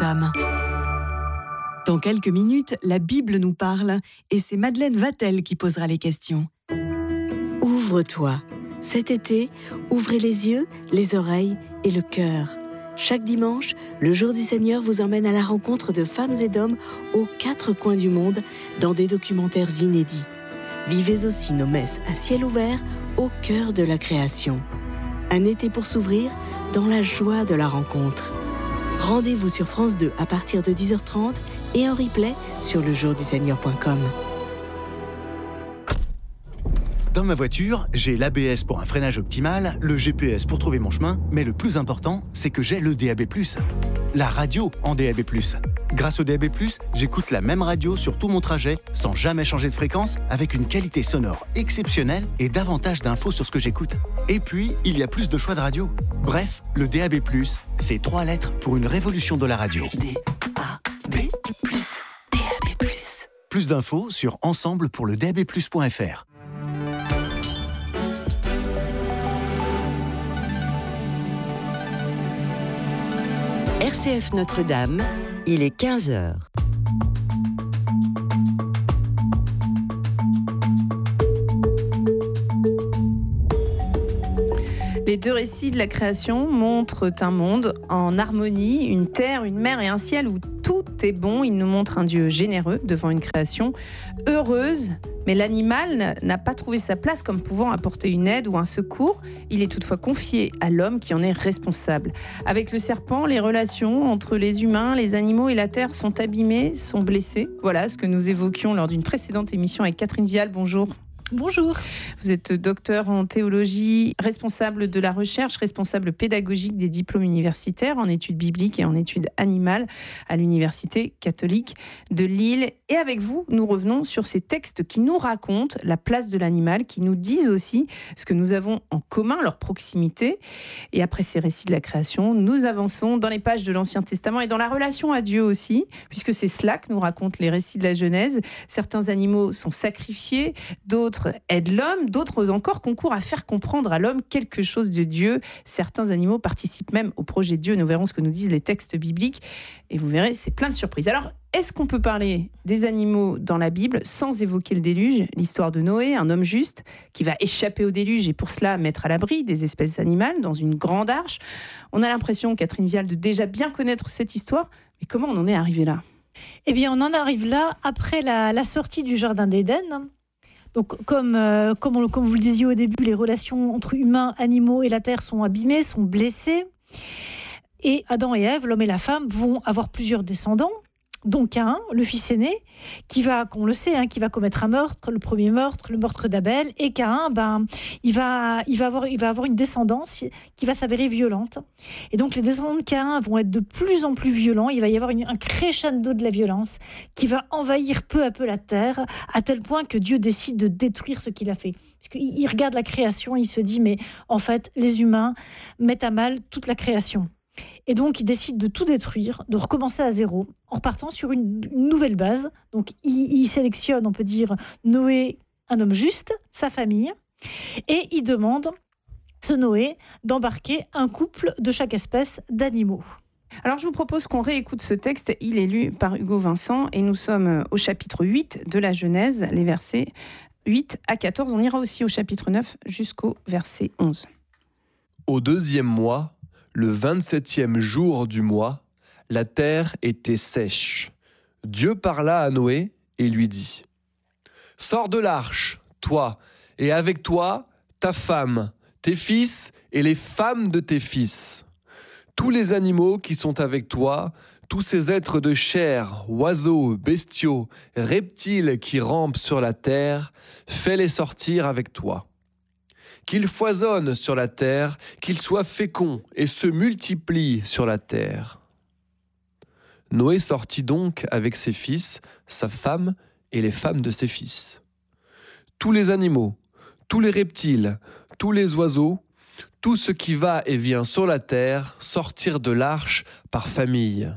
Notre-Dame. Dans quelques minutes, la Bible nous parle et c'est Madeleine Vatel qui posera les questions. Ouvre-toi. Cet été, ouvrez les yeux, les oreilles et le cœur. Chaque dimanche, le Jour du Seigneur vous emmène à la rencontre de femmes et d'hommes aux 4 coins du monde dans des documentaires inédits. Vivez aussi nos messes à ciel ouvert au cœur de la création. Un été pour s'ouvrir dans la joie de la rencontre. Rendez-vous sur France 2 à partir de 10h30 et en replay sur lejourduseigneur.com. Dans ma voiture, j'ai l'ABS pour un freinage optimal, le GPS pour trouver mon chemin, mais le plus important, c'est que j'ai le DAB+. La radio en DAB+. Grâce au DAB+, j'écoute la même radio sur tout mon trajet, sans jamais changer de fréquence, avec une qualité sonore exceptionnelle et davantage d'infos sur ce que j'écoute. Et puis, il y a plus de choix de radio. Bref, le DAB+, c'est 3 lettres pour une révolution de la radio. DAB+, DAB+. Plus d'infos sur ensemble-pour-le-DAB+.fr. RCF Notre-Dame, il est 15h. Les 2 récits de la création montrent un monde en harmonie, une terre, une mer et un ciel où tout est bon. Ils nous montrent un Dieu généreux devant une création heureuse. Mais l'animal n'a pas trouvé sa place comme pouvant apporter une aide ou un secours. Il est toutefois confié à l'homme qui en est responsable. Avec le serpent, les relations entre les humains, les animaux et la terre sont abîmées, sont blessées. Voilà ce que nous évoquions lors d'une précédente émission avec Catherine Vial. Bonjour. Bonjour. Vous êtes docteur en théologie, responsable de la recherche, responsable pédagogique des diplômes universitaires en études bibliques et en études animales à l'Université catholique de Lille. Et avec vous, nous revenons sur ces textes qui nous racontent la place de l'animal, qui nous disent aussi ce que nous avons en commun, leur proximité. Et après ces récits de la création, nous avançons dans les pages de l'Ancien Testament et dans la relation à Dieu aussi, puisque c'est cela que nous racontent les récits de la Genèse. Certains animaux sont sacrifiés, d'autres aident l'homme, d'autres encore concourent à faire comprendre à l'homme quelque chose de Dieu. Certains animaux participent même au projet de Dieu. Nous verrons ce que nous disent les textes bibliques et vous verrez, c'est plein de surprises. Alors, est-ce qu'on peut parler des animaux dans la Bible sans évoquer le déluge, l'histoire de Noé, un homme juste qui va échapper au déluge et pour cela mettre à l'abri des espèces animales dans une grande arche? On a l'impression, Catherine Vial, de déjà bien connaître cette histoire, mais comment on en est arrivé là? Eh bien, on en arrive là après la sortie du Jardin d'Éden. Donc, comme vous le disiez au début, les relations entre humains, animaux et la terre sont abîmées, sont blessées. Et Adam et Ève, l'homme et la femme, vont avoir plusieurs descendants. Donc Caïn, le fils aîné, qui va commettre un meurtre, le premier meurtre, le meurtre d'Abel. Et Caïn, il va avoir une descendance qui va s'avérer violente. Et donc les descendants de Caïn vont être de plus en plus violents. Il va y avoir un crescendo de la violence qui va envahir peu à peu la terre, à tel point que Dieu décide de détruire ce qu'il a fait. Parce qu'il regarde la création, il se dit, mais en fait, les humains mettent à mal toute la création. Et donc, il décide de tout détruire, de recommencer à zéro, en repartant sur une nouvelle base. Donc, il sélectionne, on peut dire, Noé, un homme juste, sa famille, et il demande, ce Noé, d'embarquer un couple de chaque espèce d'animaux. Alors, je vous propose qu'on réécoute ce texte. Il est lu par Hugo Vincent et nous sommes au chapitre 8 de la Genèse, les versets 8 à 14. On ira aussi au chapitre 9 jusqu'au verset 11. Au 2e mois, le 27e jour du mois, la terre était sèche. Dieu parla à Noé et lui dit : « Sors de l'arche, toi, et avec toi, ta femme, tes fils et les femmes de tes fils. Tous les animaux qui sont avec toi, tous ces êtres de chair, oiseaux, bestiaux, reptiles qui rampent sur la terre, fais-les sortir avec toi. Qu'ils foisonnent sur la terre, qu'ils soient féconds et se multiplient sur la terre. » Noé sortit donc avec ses fils, sa femme et les femmes de ses fils. Tous les animaux, tous les reptiles, tous les oiseaux, tout ce qui va et vient sur la terre sortirent de l'arche par famille.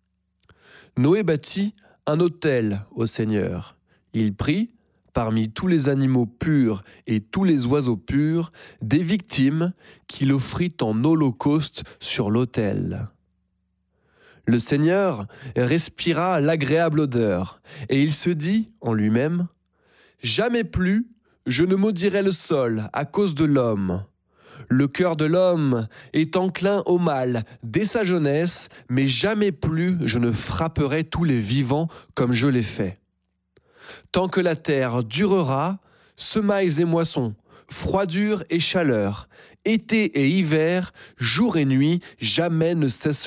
Noé bâtit un autel au Seigneur. Il prit, parmi tous les animaux purs et tous les oiseaux purs, des victimes qu'il offrit en holocauste sur l'autel. Le Seigneur respira l'agréable odeur, et il se dit en lui-même, « Jamais plus je ne maudirai le sol à cause de l'homme. Le cœur de l'homme est enclin au mal dès sa jeunesse, mais jamais plus je ne frapperai tous les vivants comme je l'ai fait. Tant que la terre durera, semailles et moissons, froidure et chaleur, été et hiver, jour et nuit, jamais ne cesseront. »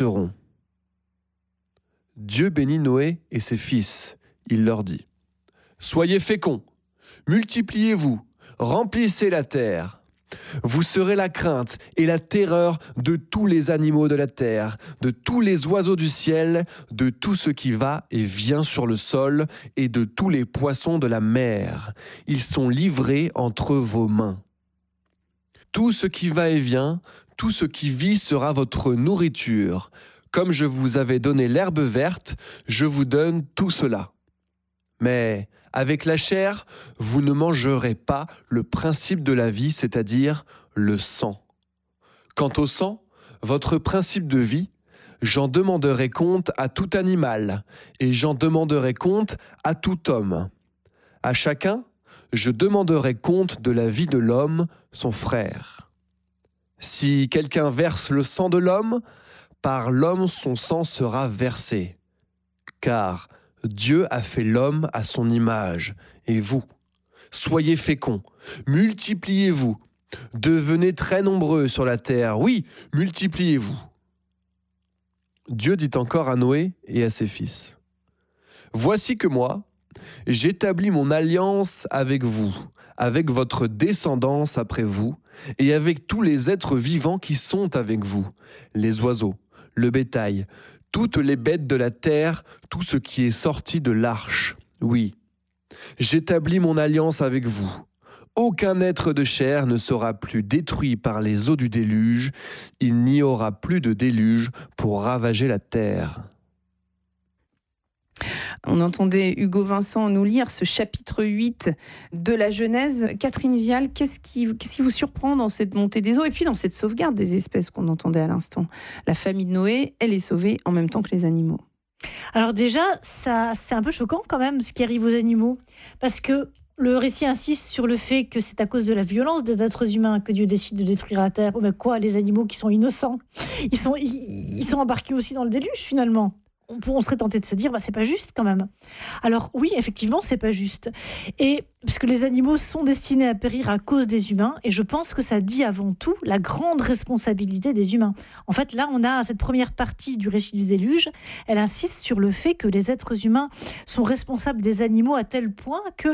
Dieu bénit Noé et ses fils. Il leur dit, « Soyez féconds, multipliez-vous, remplissez la terre. Vous serez la crainte et la terreur de tous les animaux de la terre, de tous les oiseaux du ciel, de tout ce qui va et vient sur le sol et de tous les poissons de la mer. Ils sont livrés entre vos mains. Tout ce qui va et vient, tout ce qui vit sera votre nourriture. Comme je vous avais donné l'herbe verte, je vous donne tout cela. Mais avec la chair, vous ne mangerez pas le principe de la vie, c'est-à-dire le sang. Quant au sang, votre principe de vie, j'en demanderai compte à tout animal, et j'en demanderai compte à tout homme. À chacun, je demanderai compte de la vie de l'homme, son frère. Si quelqu'un verse le sang de l'homme, par l'homme son sang sera versé. Car Dieu a fait l'homme à son image, et vous, soyez féconds, multipliez-vous, devenez très nombreux sur la terre, oui, multipliez-vous. Dieu dit encore à Noé et à ses fils, « Voici que moi, j'établis mon alliance avec vous, avec votre descendance après vous, et avec tous les êtres vivants qui sont avec vous, les oiseaux, le bétail, toutes les bêtes de la terre, tout ce qui est sorti de l'arche. Oui, j'établis mon alliance avec vous. Aucun être de chair ne sera plus détruit par les eaux du déluge. Il n'y aura plus de déluge pour ravager la terre. » On entendait Hugo Vincent nous lire ce chapitre 8 de la Genèse. Catherine Vial, qu'est-ce qui vous surprend dans cette montée des eaux et puis dans cette sauvegarde des espèces qu'on entendait à l'instant? La famille de Noé, elle est sauvée en même temps que les animaux. Alors déjà, c'est un peu choquant quand même ce qui arrive aux animaux, parce que le récit insiste sur le fait que c'est à cause de la violence des êtres humains que Dieu décide de détruire la terre. Mais quoi, les animaux qui sont innocents, ils sont embarqués aussi dans le déluge finalement. On serait tenté de se dire, c'est pas juste quand même. Alors oui, effectivement, c'est pas juste. Et parce que les animaux sont destinés à périr à cause des humains, et je pense que ça dit avant tout la grande responsabilité des humains. En fait, là, on a cette première partie du récit du déluge, elle insiste sur le fait que les êtres humains sont responsables des animaux à tel point que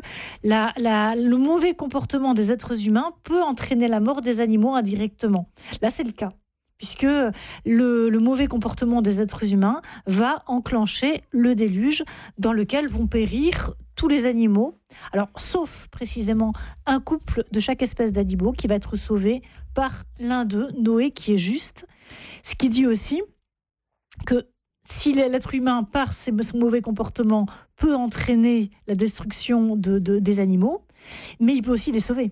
le mauvais comportement des êtres humains peut entraîner la mort des animaux indirectement. Là, c'est le cas, puisque le mauvais comportement des êtres humains va enclencher le déluge dans lequel vont périr tous les animaux, alors sauf précisément un couple de chaque espèce d'animaux qui va être sauvé par l'un d'eux, Noé, qui est juste. Ce qui dit aussi que si l'être humain, par son mauvais comportement, peut entraîner la destruction des animaux, mais il peut aussi les sauver.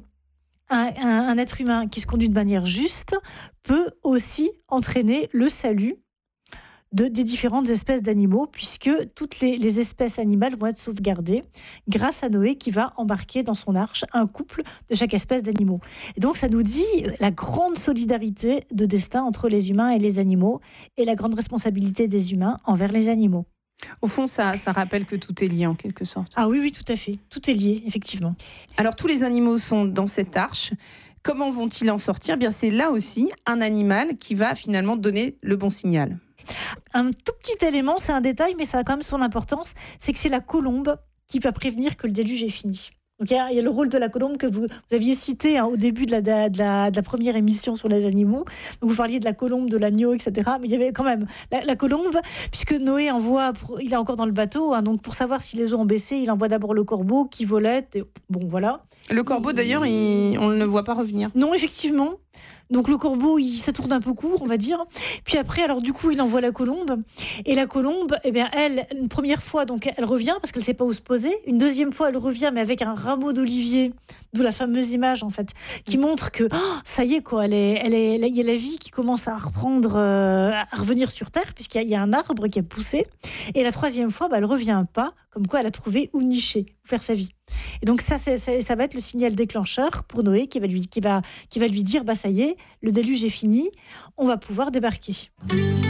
Un être humain qui se conduit de manière juste peut aussi entraîner le salut des différentes espèces d'animaux, puisque toutes les espèces animales vont être sauvegardées grâce à Noé qui va embarquer dans son arche un couple de chaque espèce d'animaux. Et donc ça nous dit la grande solidarité de destin entre les humains et les animaux, et la grande responsabilité des humains envers les animaux. Au fond, ça rappelle que tout est lié en quelque sorte. Ah oui, tout à fait. Tout est lié, effectivement. Alors, tous les animaux sont dans cette arche. Comment vont-ils en sortir ? Bien, c'est là aussi un animal qui va finalement donner le bon signal. Un tout petit élément, c'est un détail, mais ça a quand même son importance, c'est que c'est la colombe qui va prévenir que le déluge est fini. Donc il y a le rôle de la colombe que vous aviez cité au début de la première émission sur les animaux. Donc vous parliez de la colombe, de l'agneau, etc. Mais il y avait quand même la colombe, puisque Noé il est encore dans le bateau, donc pour savoir si les eaux ont baissé, il envoie d'abord le corbeau qui volette. Et bon, voilà. Le corbeau, d'ailleurs, on ne le voit pas revenir. Non, effectivement. Donc le corbeau, ça tourne un peu court, on va dire. Puis après, alors du coup, il envoie la colombe. Et la colombe, eh bien, elle, une première fois, donc elle revient parce qu'elle ne sait pas où se poser. Une deuxième fois, elle revient, mais avec un rameau d'olivier, d'où la fameuse image, en fait, qui montre que ça y est, quoi. Il y a la vie qui commence à reprendre, à revenir sur Terre, puisqu'il y a un arbre qui a poussé. Et la troisième fois, elle ne revient pas, comme quoi elle a trouvé où nicher, où faire sa vie. Et donc ça va être le signal déclencheur pour Noé qui va lui dire ça y est, le déluge est fini, on va pouvoir débarquer.